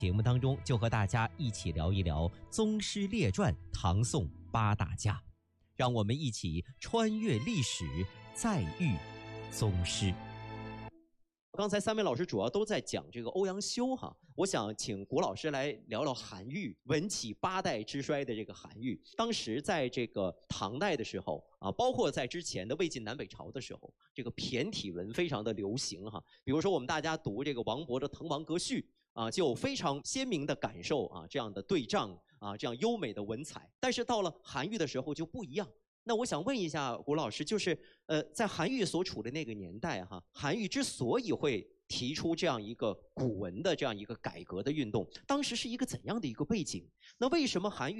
节目当中就和大家一起聊一聊《宗师列传》唐宋八大家，让我们一起穿越历史，再遇宗师。刚才三位老师主要都在讲这个欧阳修哈，我想请古老师来聊聊韩愈，文起八代之衰的这个韩愈。当时在这个唐代的时候啊，包括在之前的魏晋南北朝的时候，这个骈体文非常的流行哈。比如说我们大家读这个王勃的《滕王阁序》啊，就有非常鲜明的感受啊，这样的对仗啊，这样优美的文采。但是到了韩愈的时候就不一样。那我想问一下古老师，就是在韩愈所处的那个年代哈，韩愈之所以会提出这样一个古文的这样一个改革的运动，当时是一个怎样的一个背景？那为什么韩愈